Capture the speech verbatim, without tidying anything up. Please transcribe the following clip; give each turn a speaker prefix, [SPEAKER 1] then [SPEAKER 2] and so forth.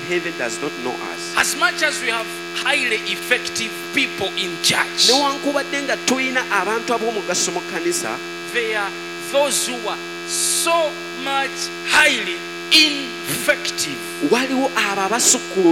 [SPEAKER 1] heaven does not know us.
[SPEAKER 2] As much as we have highly effective people in church,
[SPEAKER 1] Newankubadde nga tulina abantu ab'omugaso mu kkanisa,
[SPEAKER 2] there are those who are so much highly ineffective.
[SPEAKER 1] waliwo abo abasukkulu